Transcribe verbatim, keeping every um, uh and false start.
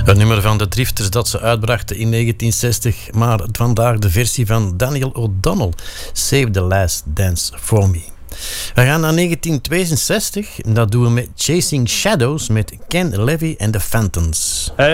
Een nummer van de Drifters dat ze uitbrachten in negentien zestig, maar vandaag de versie van Daniel O'Donnell, Save the Last Dance for Me. We gaan naar negentien tweeënzestig, dat doen we met Chasing Shadows met Ken Levy en de Phantoms. Hey.